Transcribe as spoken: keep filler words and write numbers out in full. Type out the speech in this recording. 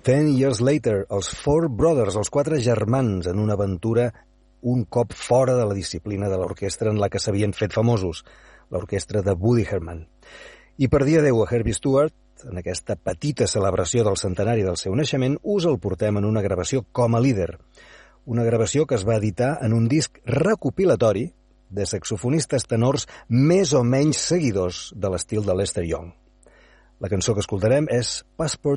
Ten Years Later, els Four Brothers, els quatre germans, en una aventura un cop fora de la disciplina de l'orquestra en la que s'havien fet famosos, l'orquestra de Woody Herman. I per dir adeu a Herbie Stewart, en aquesta petita celebració del centenari del seu naixement, us el portem en una gravació com a líder. Una gravació que es va editar en un disc recopilatori de saxofonistes tenors més o menys seguidors de l'estil de Lester Young. La cançó que escoltarem és Passport